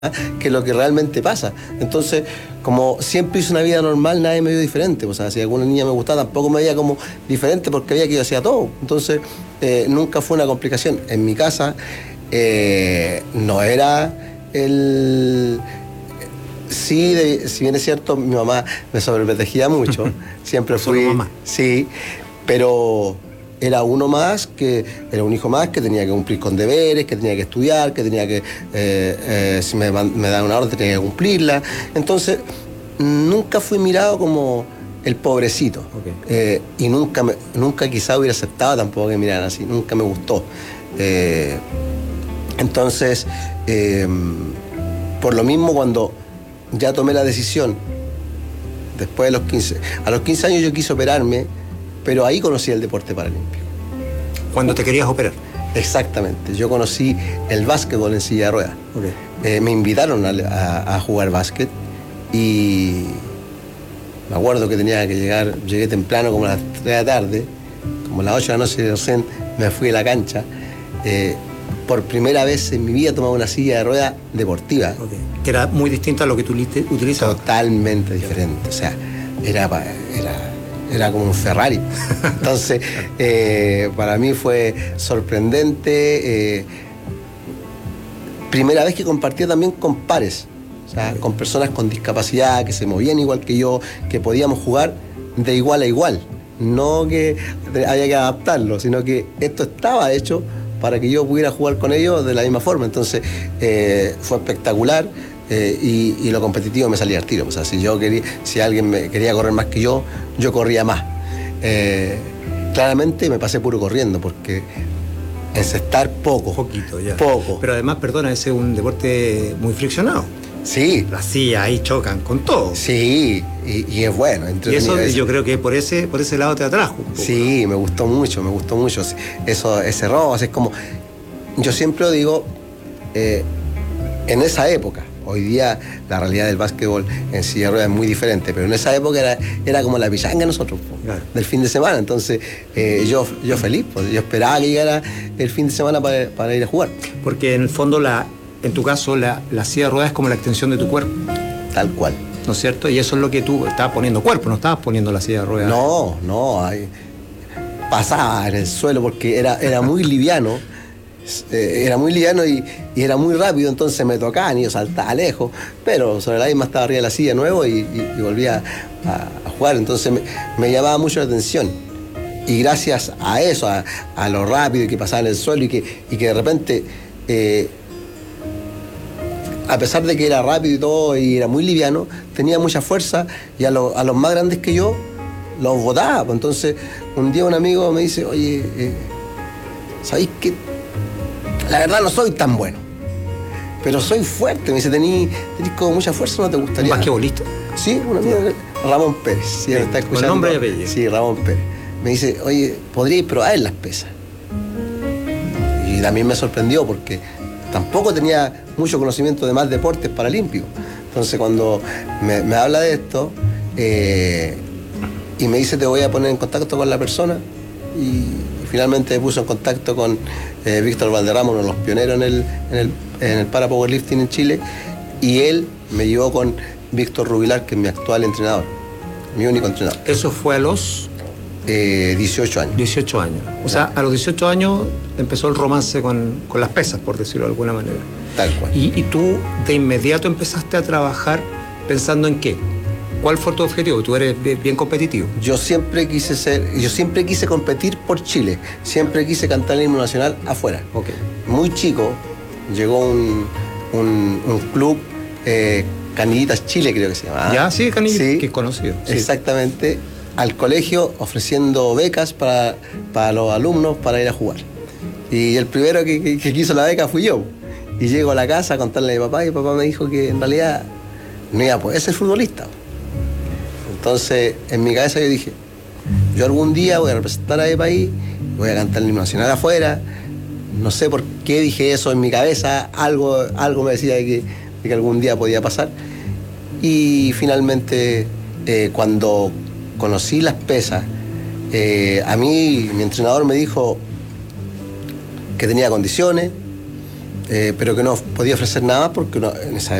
que lo que realmente pasa. Entonces, como siempre hice una vida normal, nadie me vio diferente. O sea, si alguna niña me gustaba, tampoco me veía como diferente porque veía que yo hacía todo. Entonces, nunca fue una complicación. En mi casa no era el... Sí, si bien es cierto, mi mamá me sobreprotegía mucho. Siempre fui... Mamá. Sí, pero... Era uno más, era un hijo más que tenía que cumplir con deberes, que tenía que estudiar, que tenía que, si me daban una orden, tenía que cumplirla. Entonces, nunca fui mirado como el pobrecito. Okay. Y nunca quizá hubiera aceptado tampoco que me miraran así, nunca me gustó. Entonces, por lo mismo, cuando ya tomé la decisión, después de a los 15 años yo quise operarme, pero ahí conocí el deporte paralímpico. ¿Cuándo te querías operar? Exactamente. Yo conocí el básquetbol en silla de ruedas. Okay. Me invitaron a jugar básquet y me acuerdo que tenía que llegué temprano como a las 3 de la tarde, como a las 8 de la noche recién me fui a la cancha. Por primera vez en mi vida tomaba una silla de ruedas deportiva. Okay. Que era muy distinta a lo que tú utilizabas. Totalmente diferente. O sea, era como un Ferrari. Entonces, para mí fue sorprendente. Primera vez que compartía también con pares, o sea, con personas con discapacidad, que se movían igual que yo, que podíamos jugar de igual a igual. No que había que adaptarlo, sino que esto estaba hecho para que yo pudiera jugar con ellos de la misma forma. Entonces, fue espectacular. Y lo competitivo me salía al tiro. O sea, si alguien me quería correr más que yo corría más. Claramente me pasé puro corriendo, porque encestar poco. Poquito, ya. Poco. Pero además, perdona, ese es un deporte muy friccionado. Sí. Las sillas ahí chocan con todo. Sí, y es bueno. Y eso yo creo que por ese lado te atrajo un poco. Sí, me gustó mucho. Ese robo, es como... Yo siempre lo digo, en esa época, hoy día la realidad del básquetbol en silla de ruedas es muy diferente, pero en esa época era como la pichanga de nosotros, claro, del fin de semana. Entonces yo feliz, yo esperaba que llegara el fin de semana para ir a jugar. Porque en el fondo, en tu caso, la silla de ruedas es como la extensión de tu cuerpo. Tal cual. ¿No es cierto? Y eso es lo que tú estabas poniendo cuerpo, no estabas poniendo la silla de ruedas. No, pasaba en el suelo porque era muy liviano. Era muy liviano y era muy rápido, entonces me tocaban y yo saltaba lejos, pero sobre la misma estaba arriba de la silla nuevo y volvía a jugar. Entonces me llamaba mucho la atención, y gracias a eso, a lo rápido que pasaba en el suelo y que de repente, a pesar de que era rápido y todo y era muy liviano, tenía mucha fuerza, y a los más grandes que yo los botaba. Entonces un día un amigo me dice: oye, ¿sabéis qué? La verdad no soy tan bueno, pero soy fuerte. Me dice: ¿tenís como mucha fuerza, no te gustaría? ¿Un basquetbolista? Sí, un amigo, Ramón Pérez. Sí, me está escuchando. ¿Con nombre y apellido? Sí, Ramón Pérez. Me dice: oye, ¿podríais probar en las pesas? Y también me sorprendió porque tampoco tenía mucho conocimiento de más deportes paralímpicos. Entonces cuando me habla de esto y me dice: te voy a poner en contacto con la persona, y finalmente me puso en contacto con Víctor Valderrama, uno de los pioneros en el para powerlifting en Chile, y él me llevó con Víctor Rubilar, que es mi actual entrenador, mi único entrenador. ¿Eso fue a los 18 años? 18 años. O sea, a los 18 años empezó el romance con las pesas, por decirlo de alguna manera. Tal cual. ¿Y tú de inmediato empezaste a trabajar pensando en qué? ¿Cuál fue tu objetivo? Tú eres bien competitivo. Yo siempre quise competir por Chile. Siempre quise cantar el himno nacional afuera. Okay. Muy chico llegó un club, Canillitas Chile, creo que se llama. Ya, sí, Canillitas, sí, que es conocido. Sí. Exactamente, al colegio, ofreciendo becas para los alumnos para ir a jugar. Y el primero que quiso la beca fui yo. Y llego a la casa a contarle a mi papá, y mi papá me dijo que en realidad no iba a poder ser futbolista. Entonces, en mi cabeza yo dije: yo algún día voy a representar a mi país, voy a cantar el himno nacional afuera. No sé por qué dije eso en mi cabeza, algo me decía de que algún día podía pasar. Y finalmente, cuando conocí las pesas, a mí mi entrenador me dijo que tenía condiciones, pero que no podía ofrecer nada porque en esa